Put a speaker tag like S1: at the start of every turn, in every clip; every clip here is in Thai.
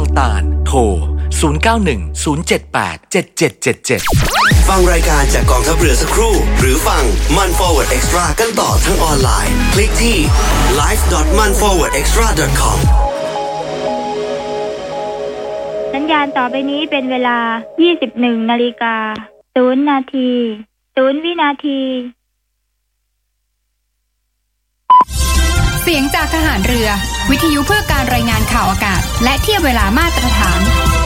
S1: งตาลโทร0910787777
S2: ฟังรายการจากกองทัพเรือสักครู่หรือฟังมัน Forward Extra กันต่อทั้งออนไลน์คลิกที่ live.manforwardextra.com
S3: สัญญาณต่อไปนี้เป็นเวลา 21:00 น.0 นาที 0 วินาที
S4: เสียงจากทหารเรือวิทยุเพื่อการรายงานข่าวอากาศและเทียบเวลามาตรฐาน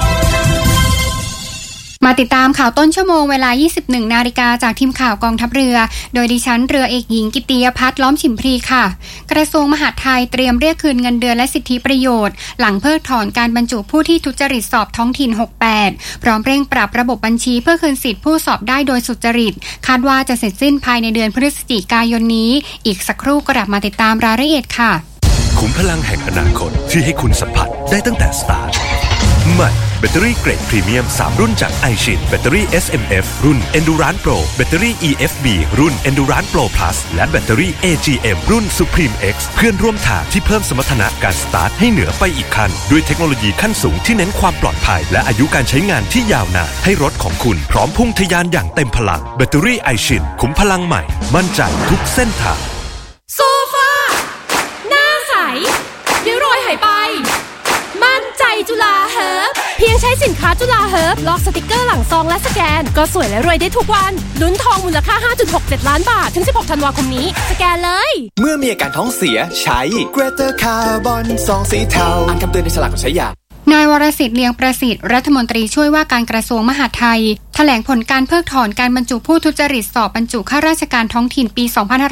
S4: มาติดตามข่าวต้นชั่วโมงเวลา 21:00 น.จากทีมข่าวกองทัพเรือโดยดิฉันเรือเอกหญิงกิตติยพัฒน์ล้อมฉิมพลีค่ะกระทรวงมหาดไทยเตรียมเรียกคืนเงินเดือนและสิทธิประโยชน์หลังเพิกถอนการบรรจุผู้ที่ทุจริตสอบท้องถิ่น68พร้อมเร่งปรับระบบบัญชีเพื่อคืนสิทธิผู้สอบได้โดยสุจริตคาดว่าจะเสร็จสิ้นภายในเดือนพฤศจิกายนนี้อีกสักครู่กลับมาติดตามรายละเอียดค่ะ
S5: ขุมพลังแห่งอนาคตที่ให้คุณสัมผัสได้ตั้งแต่สตาร์ทใหม่แบตเตอรี่เกรดพรีเมียม3รุ่นจาก iShin แบตเตอรี่ SMF รุ่น Endurance Pro แบตเตอรี่ EFB รุ่น Endurance Pro Plus และแบตเตอรี่ AGM รุ่น Supreme X เพื่อนร่วมทางที่เพิ่มสมรรถนะการสตาร์ทให้เหนือไปอีกขั้นด้วยเทคโนโลยีขั้นสูงที่เน้นความปลอดภัยและอายุการใช้งานที่ยาวนานให้รถของคุณพร้อมพุ่งทะยานอย่างเต็มพลังแบตเตอรี่ iShin ขุมพลังใหม่มั่นใจทุกเส้นทาง
S6: โซฟาหน้าใสริ้วรอยหายไปมั่นใจจุฬาเฮิร์บเพียงใช้สินค้าจุฬาเฮิร์บลอกสติกเกอร์หลังซองและสแกนก็สวยและรวยได้ทุกวันลุ้นทองมูลค่า 5.67 ล้านบาทถึง16ธันวาคมนี้สแกนเลย
S7: เมื่อมีอาการท้องเสียใช้ Greater Carbon ซองสีเทาอ่านคำเตือนในฉลากก่อนใช้ยา
S4: นายวรสิทธิ์เลียงประสิทธิ์รัฐมนตรีช่วยว่าการกระทรวงมหาดไทยแถลงผลการเพิกถอนการบรรจุผู้ทุจริตสอบบรรจุข้าราชการท้องถิ่นปี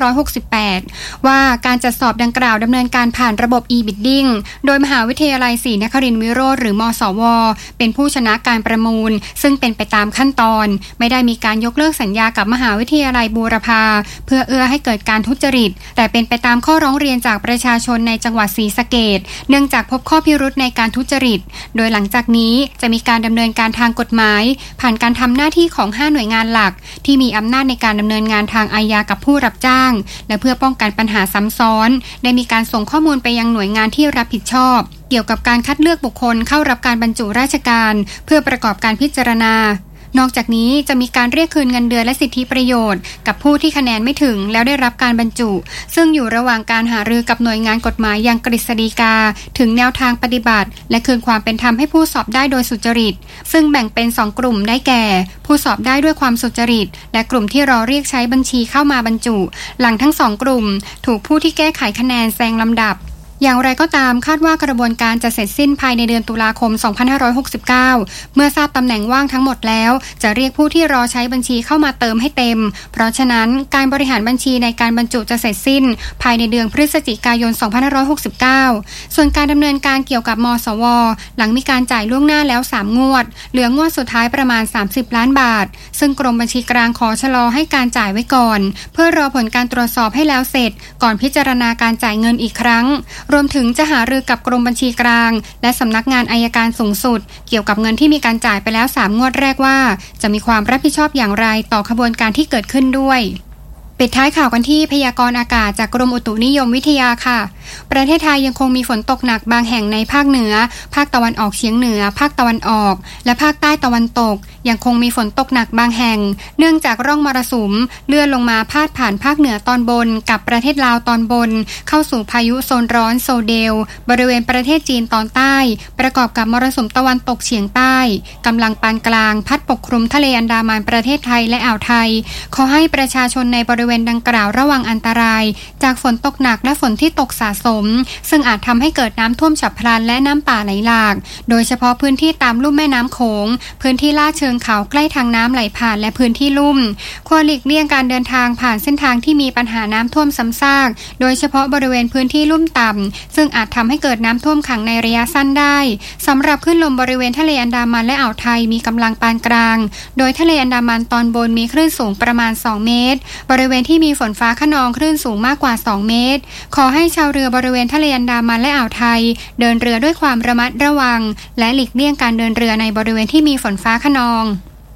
S4: 2568 ว่าการจัดสอบดังกล่าวดำเนินการผ่านระบบ e-bidding โดยมหาวิทยาลัยศรีนครินทร์วิโรจน์หรือมสวเป็นผู้ชนะการประมูลซึ่งเป็นไปตามขั้นตอนไม่ได้มีการยกเลิกสัญญากับมหาวิทยาลัยบูรพาเพื่อเอื้อให้เกิดการทุจริตแต่เป็นไปตามข้อร้องเรียนจากประชาชนในจังหวัดศรีสะเกษเนื่องจากพบข้อพิรุธในการทุจริตโดยหลังจากนี้จะมีการดำเนินการทางกฎหมายผ่านการทำหน้าที่ของ5หน่วยงานหลักที่มีอำนาจในการดำเนินงานทางอาญากับผู้รับจ้างและเพื่อป้องกันปัญหาซ้ำซ้อนได้มีการส่งข้อมูลไปยังหน่วยงานที่รับผิดชอบเกี่ยวกับการคัดเลือกบุคคลเข้ารับการบรรจุราชการเพื่อประกอบการพิจารณานอกจากนี้จะมีการเรียกคืนเงินเดือนและสิทธิประโยชน์กับผู้ที่คะแนนไม่ถึงแล้วได้รับการบรรจุซึ่งอยู่ระหว่างการหารือกับหน่วยงานกฎหมายอย่างกฤษฎีกาถึงแนวทางปฏิบัติและคืนความเป็นธรรมให้ผู้สอบได้โดยสุจริตซึ่งแบ่งเป็น2กลุ่มได้แก่ผู้สอบได้ด้วยความสุจริตและกลุ่มที่รอเรียกใช้บัญชีเข้ามาบรรจุหลังทั้ง2กลุ่มถูกผู้ที่แก้ไขคะแนนแซงลำดับอย่างไรก็ตามคาดว่ากระบวนการจะเสร็จสิ้นภายในเดือนตุลาคม 2569 เมื่อทราบตำแหน่งว่างทั้งหมดแล้วจะเรียกผู้ที่รอใช้บัญชีเข้ามาเติมให้เต็มเพราะฉะนั้นการบริหารบัญชีในการบรรจุจะเสร็จสิ้นภายในเดือนพฤศจิกายน 2569 ส่วนการดำเนินการเกี่ยวกับมสวหลังมีการจ่ายล่วงหน้าแล้ว3งวดเหลืองวดสุดท้ายประมาณ30ล้านบาทซึ่งกรมบัญชีกลางขอชะลอให้การจ่ายไว้ก่อนเพื่อรอผลการตรวจสอบให้แล้วเสร็จก่อนพิจารณาการจ่ายเงินอีกครั้งรวมถึงจะหารือกับกรมบัญชีกลางและสำนักงานอัยการสูงสุดเกี่ยวกับเงินที่มีการจ่ายไปแล้ว3งวดแรกว่าจะมีความรับผิดชอบอย่างไรต่อขบวนการที่เกิดขึ้นด้วยปิดท้ายข่าวกันที่พยากรณ์อากาศจากกรมอุตุนิยมวิทยาค่ะประเทศไทยยังคงมีฝนตกหนักบางแห่งในภาคเหนือภาคตะวันออกเฉียงเหนือภาคตะวันออกและภาคใต้ตะวันตกยังคงมีฝนตกหนักบางแห่งเนื่องจากร่องมรสุมเลื่อนลงมาพาดผ่านภาคเหนือตอนบนกับประเทศลาวตอนบนเข้าสู่พายุโซนร้อนโซเดลบริเวณประเทศจีนตอนใต้ประกอบกับมรสุมตะวันตกเฉียงใต้กำลังปานกลางพัดปกคลุมทะเลอันดามันประเทศไทยและอ่าวไทยขอให้ประชาชนในบริเวณดังกล่าวระวังอันตรายจากฝนตกหนักและฝนที่ตกสะสมซึ่งอาจทำให้เกิดน้ำท่วมฉับพลันและน้ำป่าไหลหลากโดยเฉพาะพื้นที่ตามลุ่มแม่น้ำโขงพื้นที่ลาดเชิงเขาใกล้ทางน้ำไหลผ่านและพื้นที่ลุ่มควรหลีกเลี่ยงการเดินทางผ่านเส้นทางที่มีปัญหาน้ำท่วมซ้ำซากโดยเฉพาะบริเวณพื้นที่ลุ่มต่ำซึ่งอาจทำให้เกิดน้ำท่วมขังในระยะสั้นได้สำหรับคลื่นลมบริเวณทะเลอันดามันและอ่าวไทยมีกำลังปานกลางโดยทะเลอันดามันตอนบนมีคลื่นสูงประมาณ2เมตรบริเวณที่มีฝนฟ้าคะนองคลื่นสูงมากกว่า2เมตรขอให้ชาวเรือบริเวณทะเลอันดามันและอ่าวไทยเดินเรือด้วยความระมัดระวังและหลีกเลี่ยงการเดินเรือในบริเวณที่มีฝนฟ้าคะนอง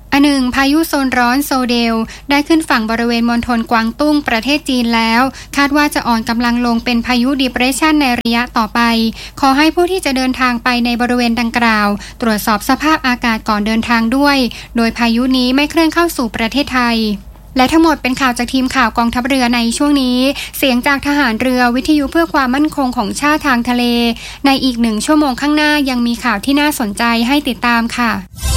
S4: อันหนึ่งพายุโซนร้อนโซเดลได้ขึ้นฝั่งบริเวณมณฑลกวางตุ้งประเทศจีนแล้วคาดว่าจะอ่อนกำลังลงเป็นพายุดิเพรสชันในระยะต่อไปขอให้ผู้ที่จะเดินทางไปในบริเวณดังกล่าวตรวจสอบสภาพอากาศก่อนเดินทางด้วยโดยพายุนี้ไม่เคลื่อนเข้าสู่ประเทศไทยและทั้งหมดเป็นข่าวจากทีมข่าวกองทัพเรือในช่วงนี้เสียงจากทหารเรือวิทยุเพื่อความมั่นคงของชาติทางทะเลในอีก1 ชั่วโมงข้างหน้ายังมีข่าวที่น่าสนใจให้ติดตามค่ะ